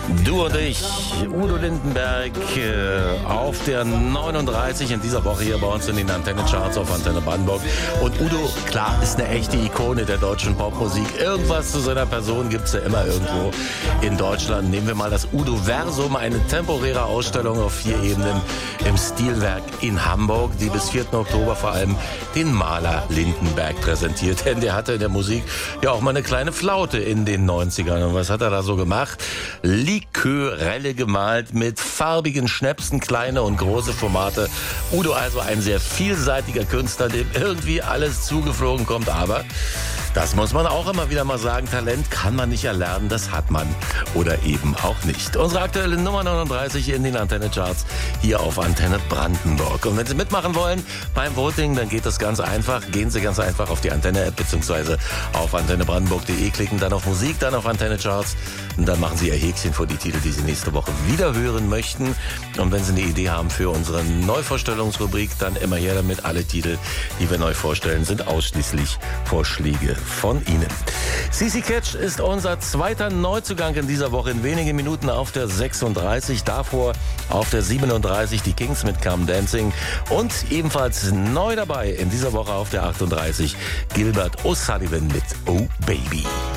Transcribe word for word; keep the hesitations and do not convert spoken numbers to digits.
Du und ich, Udo Lindenberg, äh, auf der neununddreißig in dieser Woche hier bei uns in den Antenne-Charts auf Antenne Brandenburg. Und Udo, klar, ist eine echte Ikone der deutschen Popmusik. Irgendwas zu seiner Person gibt's ja immer irgendwo in Deutschland. Nehmen wir mal das Udo-Versum, eine temporäre Ausstellung auf vier Ebenen im Stilwerk in Hamburg, die bis vierten Oktober vor allem den Maler Lindenberg präsentiert. Denn der hatte in der Musik ja auch mal eine kleine Flaute in den neunzigern. Und was hat er da so gemacht? Likörelle gemalt mit farbigen Schnäpsen, kleine und große Formate. Udo also ein sehr vielseitiger Künstler, dem irgendwie alles zugeflogen kommt, aber das muss man auch immer wieder mal sagen, Talent kann man nicht erlernen, das hat man oder eben auch nicht. Unsere aktuelle Nummer neununddreißig in den Antenne-Charts hier auf Antenne Brandenburg. Und wenn Sie mitmachen wollen beim Voting, dann geht das ganz einfach. Gehen Sie ganz einfach auf die Antenne-App bzw. auf antenne brandenburg punkt de, klicken dann auf Musik, dann auf Antenne-Charts und dann machen Sie Ihr Häkchen vor die Titel, die Sie nächste Woche wieder hören möchten. Und wenn Sie eine Idee haben für unsere Neuvorstellungsrubrik, dann immer her damit. Alle Titel, die wir neu vorstellen, sind ausschließlich Vorschläge von Ihnen. C C Catch ist unser zweiter Neuzugang in dieser Woche. In wenigen Minuten auf der sechsunddreißig, davor auf der siebenunddreißig die Kings mit Come Dancing und ebenfalls neu dabei in dieser Woche auf der achtunddreißig Gilbert O'Sullivan mit Oh Baby.